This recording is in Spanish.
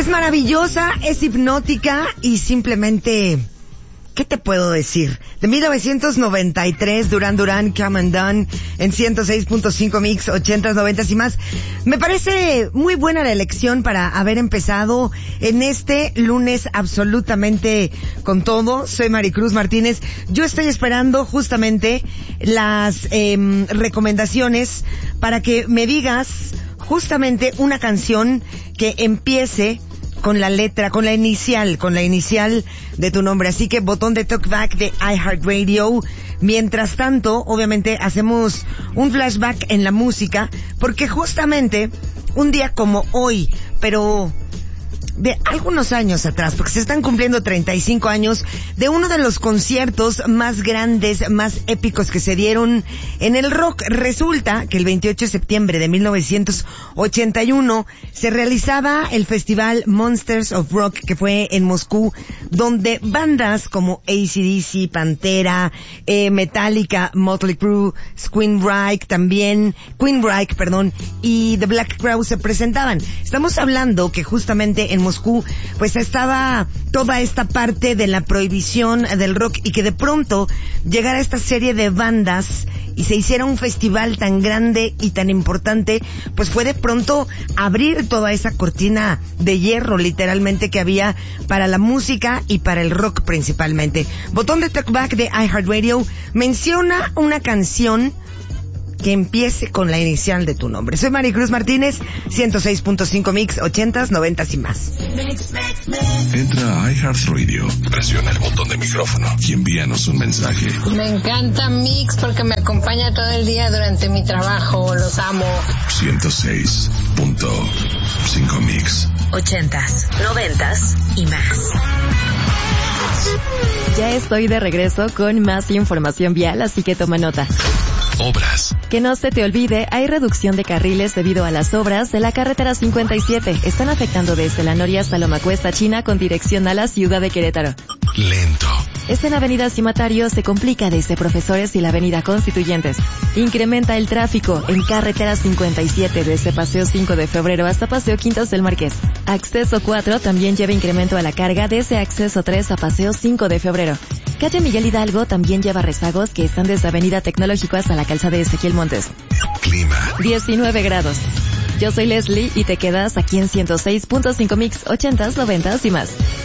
Es maravillosa, es hipnótica y simplemente... ¿qué te puedo decir? De 1993, Duran Duran, Come and Done, en 106.5 Mix, 80s, 90s y más. Me parece muy buena la elección para haber empezado en este lunes absolutamente con todo. Soy Maricruz Martínez. Yo estoy esperando justamente las recomendaciones para que me digas justamente una canción que empiece con la letra, con la inicial de tu nombre. Así que botón de talkback de iHeartRadio. Mientras tanto, obviamente, hacemos un flashback en la música, porque justamente un día como hoy, pero de algunos años atrás, porque se están cumpliendo 35 años de uno de los conciertos más grandes, más épicos que se dieron en el rock. Resulta que el 28 de septiembre de 1981 se realizaba el festival Monsters of Rock, que fue en Moscú, donde bandas como AC/DC, Pantera, Metallica, Motley Crue, Queensryche y The Black Crowes se presentaban. Estamos hablando que justamente en Moscú pues estaba toda esta parte de la prohibición del rock, y que de pronto llegara esta serie de bandas y se hiciera un festival tan grande y tan importante, pues fue de pronto abrir toda esa cortina de hierro literalmente que había para la música y para el rock principalmente. Botón de talkback de iHeartRadio, menciona una canción que empiece con la inicial de tu nombre. Soy Maricruz Martínez, 106.5 Mix, 80s, 90s y más. Entra a iHeartRadio, presiona el botón de micrófono y envíanos un mensaje. Me encanta Mix porque me acompaña todo el día durante mi trabajo. Los amo. 106.5 Mix, 80s, 90s y más. Ya estoy de regreso con más información vial, así que toma nota. Obras. Que no se te olvide, hay reducción de carriles debido a las obras de la carretera 57. Están afectando desde la Noria hasta Lomacuesta, China, con dirección a la ciudad de Querétaro. Lento. En Avenida Cimatario se complica desde Profesores y la Avenida Constituyentes. Incrementa el tráfico en carretera 57 desde Paseo 5 de Febrero hasta Paseo Quintas del Marqués. Acceso 4 también lleva incremento a la carga desde Acceso 3 a Paseo 5 de Febrero. Calle Miguel Hidalgo también lleva rezagos que están desde Avenida Tecnológico hasta la calzada de Ezequiel Montes. Clima. 19 grados. Yo soy Leslie y te quedas aquí en 106.5 Mix, 80s, 90s y más.